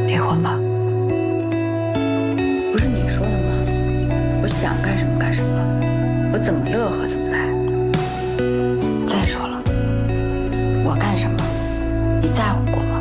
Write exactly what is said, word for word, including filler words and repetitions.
离婚吧。不是你说的吗？我想干什么干什么，我怎么乐呵怎么来。再说了，我干什么，你在乎过吗？